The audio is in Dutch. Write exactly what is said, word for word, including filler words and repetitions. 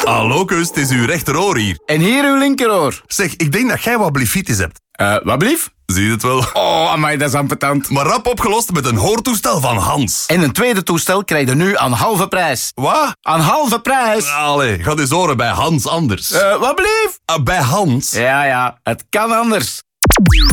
Hallo, Kus, het is uw rechteroor hier. En hier uw linkeroor. Zeg, ik denk dat jij wat blifitis hebt. Eh, wat blief? Zie je het wel? Oh, amai, dat is ambetant. Maar rap opgelost met een hoortoestel van Hans. En een tweede toestel krijg je nu aan halve prijs. Wat? Aan halve prijs. Allee, ga eens horen bij Hans anders. Eh, wat blief? Ah, bij Hans? Ja, ja, het kan anders.